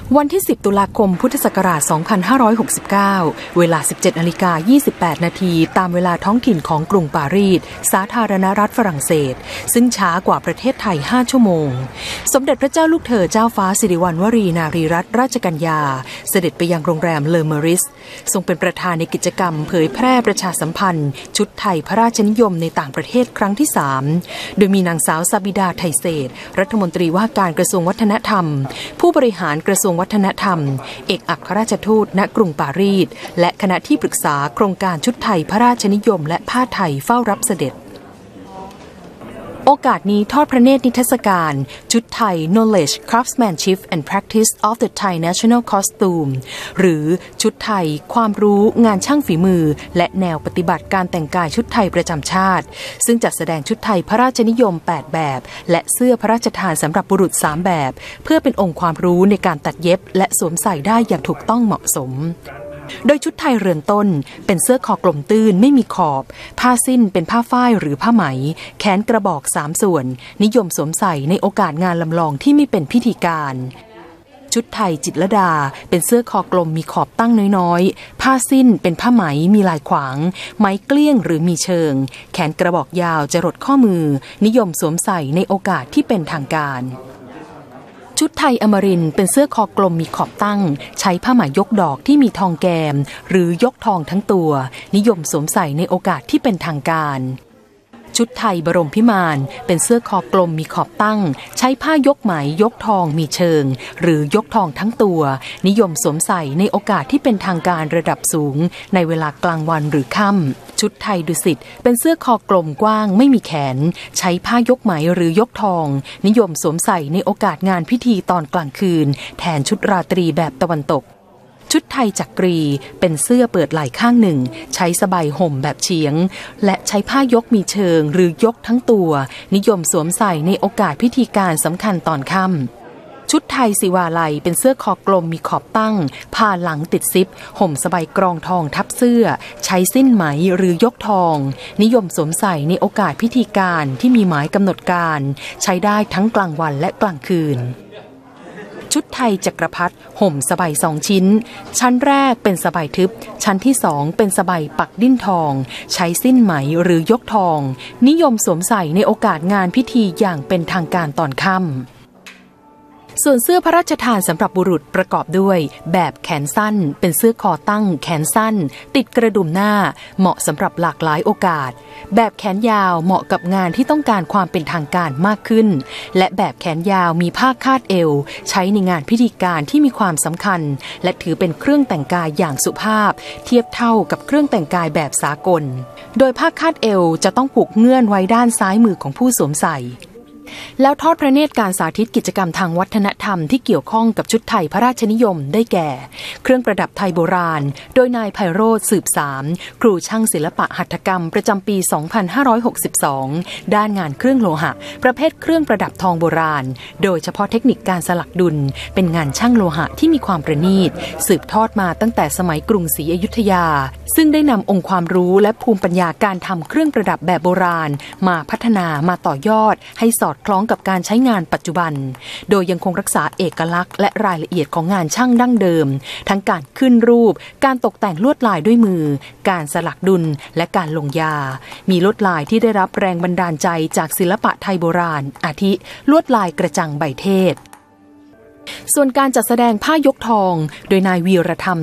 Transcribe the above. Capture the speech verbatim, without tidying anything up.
วันที่สิบตุลาคมพุทธศักราชสองพันห้าร้อยหกสิบเก้าเวลา สิบเจ็ดนาฬิกายี่สิบแปดนาทีตามเวลาท้องถิ่นของกรุงปารีสสาธารณรัฐฝรั่งเศสซึ่งช้ากว่าประเทศไทยห้าชั่วโมงสมเด็จพระเจ้าลูกเธอเจ้าฟ้าสิริวัณวรีนารีรัตนราชกัญญาเสด็จไปยังโรงแรมเลอเมอริสทรงเป็นประธานในกิจกรรมเผยแพร่ประชาสัมพันธ์ชุดไทยพระราชนิยมในต่างประเทศครั้งที่สามโดยมีนางสาวซาบิดาไทเศษรัฐมนตรีว่าการกระทรวงวัฒนธรรมผู้บริหารกระทรวงวัฒนธรรมเอกอัครราชทูตณกรุงปารีสและคณะที่ปรึกษาโครงการชุดไทยพระราชนิยมและผ้าไทยเฝ้ารับเสด็จโอกาสนี้ทอดพระเนตรนิทรรศการชุดไทย Knowledge Craftsmanship and Practice of the Thai National Costume หรือชุดไทยความรู้งานช่างฝีมือและแนวปฏิบัติการแต่งกายชุดไทยประจำชาติซึ่งจัดแสดงชุดไทยพระราชนิยมแปดแบบและเสื้อพระราชทานสำหรับบุรุษสามแบบเพื่อเป็นองค์ความรู้ในการตัดเย็บและสวมใส่ได้อย่างถูกต้องเหมาะสมโดยชุดไทยเรือนต้นเป็นเสื้อคอกลมตื้นไม่มีขอบผ้าสิ้นเป็นผ้าฝ้ายหรือผ้าไหมแขนกระบอกสามส่วนนิยมสวมใส่ในโอกาสงานลำลองที่ไม่เป็นพิธีการชุดไทยจิตรลดาเป็นเสื้อคอกลมมีขอบตั้งน้อยๆผ้าสิ้นเป็นผ้าไหมมีลายขวางไหมเกลี้ยงหรือมีเชิงแขนกระบอกยาวจรดข้อมือนิยมสวมใส่ในโอกาสที่เป็นทางการชุดไทยอมรินทร์เป็นเสื้อคอกลมมีขอบตั้งใช้ผ้าไหมยกดอกที่มีทองแกมหรือยกทองทั้งตัวนิยมสวมใส่ในโอกาสที่เป็นทางการชุดไทยบรมพิมานเป็นเสื้อคอกลมมีขอบตั้งใช้ผ้ายกไหมยกทองมีเชิงหรือยกทองทั้งตัวนิยมสวมใส่ในโอกาสที่เป็นทางการระดับสูงในเวลากลางวันหรือค่ำชุดไทยดุสิตเป็นเสื้อคอกลมกว้างไม่มีแขนใช้ผ้ายกไหมหรือยกทองนิยมสวมใส่ในโอกาสงานพิธีตอนกลางคืนแทนชุดราตรีแบบตะวันตกชุดไทยจักรีเป็นเสื้อเปิดไหล่ข้างหนึ่งใช้สบายห่มแบบเฉียงและใช้ผ้ายกมีเชิงหรือยกทั้งตัวนิยมสวมใส่ในโอกาสพิธีการสำคัญตอนค่ำชุดไทยศิวาลัยเป็นเสื้อคอกลมมีขอบตั้งผ้าหลังติดซิปห่มสบายกรองทองทับเสื้อใช้สิ้นไหมหรือยกทองนิยมสวมใส่ในโอกาสพิธีการที่มีหมายกำหนดการใช้ได้ทั้งกลางวันและกลางคืนชุดไทยจักรพรรดิห่มสบายสองชิ้นชั้นแรกเป็นสบายทึบชั้นที่สองเป็นสบายปักดิ้นทองใช้สิ้นไหมหรือยกทองนิยมสวมใส่ในโอกาสงานพิธีอย่างเป็นทางการตอนค่ำส่วนเสื้อพระราชทานสำหรับบุรุษประกอบด้วยแบบแขนสั้นเป็นเสื้อคอตั้งแขนสั้นติดกระดุมหน้าเหมาะสำหรับหลากหลายโอกาสแบบแขนยาวเหมาะกับงานที่ต้องการความเป็นทางการมากขึ้นและแบบแขนยาวมีผ้าคาดเอวใช้ในงานพิธีการที่มีความสำคัญและถือเป็นเครื่องแต่งกายอย่างสุภาพเทียบเท่ากับเครื่องแต่งกายแบบสากลโดยผ้าคาดเอวจะต้องผูกเงื่อนไว้ด้านซ้ายมือของผู้สวมใส่แล้วทอดพระเนตรการสาธิตกิจกรรมทางวัฒนธรรมที่เกี่ยวข้องกับชุดไทยพระราชนิยมได้แก่เครื่องประดับไทยโบราณโดยนายไพโรจน์สืบสามครูช่างศิลปะหัตถกรรมประจำปีสองพันห้าร้อยหกสิบสองด้านงานเครื่องโลหะประเภทเครื่องประดับทองโบราณโดยเฉพาะเทคนิคการสลักดุลเป็นงานช่างโลหะที่มีความประณีตสืบทอดมาตั้งแต่สมัยกรุงศรีอยุธยาซึ่งได้นำองค์ความรู้และภูมิปัญญาการทำเครื่องประดับแบบโบราณมาพัฒนามาต่อยอดให้สอดคล้องกับการใช้งานปัจจุบันโดยยังคงรักษาเอกลักษณ์และรายละเอียดของงานช่างดั้งเดิมทั้งการขึ้นรูปการตกแต่งลวดลายด้วยมือการสลักดุลและการลงยามีลวดลายที่ได้รับแรงบันดาลใจจากศิลปะไทยโบราณอาทิลวดลายกระจังใบเทศส่วนการจัดแสดงผ้ายกทองโดยนายวีรธรรม